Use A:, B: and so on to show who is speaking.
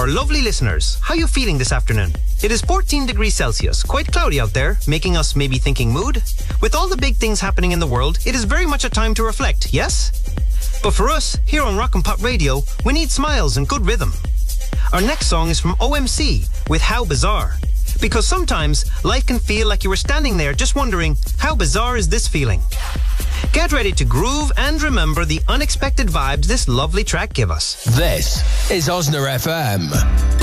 A: our lovely listeners. How you feeling this afternoon? It is 14 degrees Celsius, quite cloudy out there, making us maybe thinking mood. With all the big things happening in the world, it is very much a time to reflect, yes? But for us, here on Rock and Pop Radio, we need smiles and good rhythm. Our next song is from OMC with How Bizarre. Because sometimes life can feel like you were standing there just wondering, how bizarre is this feeling? Get ready to groove and remember the unexpected vibes this lovely track gives us.
B: This is Osna FM.